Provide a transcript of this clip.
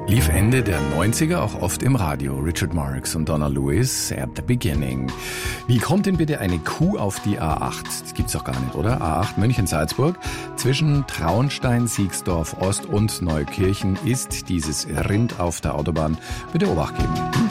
Lief Ende der 90er auch oft im Radio. Richard Marx und Donna Lewis, At the Beginning. Wie kommt denn bitte eine Kuh auf die A8? Das gibt's doch gar nicht, oder? A8 München-Salzburg. Zwischen Traunstein, Siegsdorf Ost und Neukirchen ist dieses Rind auf der Autobahn. Bitte Obacht geben.